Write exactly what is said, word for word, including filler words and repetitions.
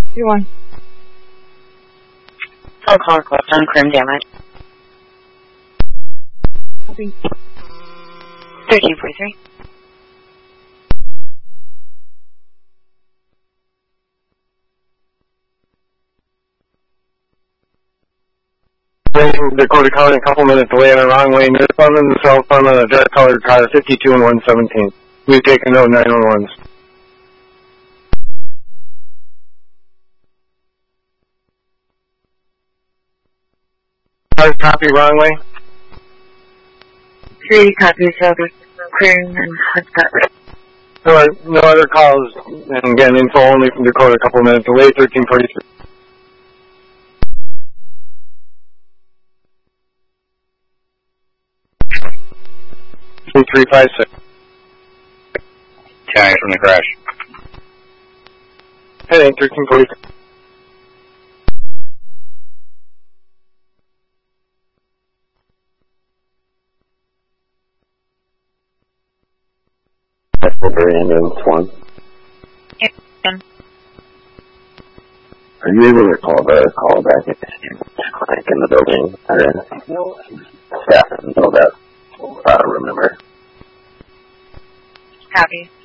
two one. Phone call request on Crim damage. Copy. thirteen forty-three. Dakota County, a couple minutes away on a wrong lane. There's one in the cell phone on a dark colored car, fifty-two and one seventeen. We've taken note nine one ones. Copy, wrong way. Three copies of Crim and Hudspeth. No, no other calls. And again, info only from Dakota, a couple minutes away, thirteen forty-three. three five six. County from the crash. Heading thirteen forty-three. Silver ambulance one. Yep. Are you able to call the call back at the clinic in the building or staff until that uh, remember? Copy.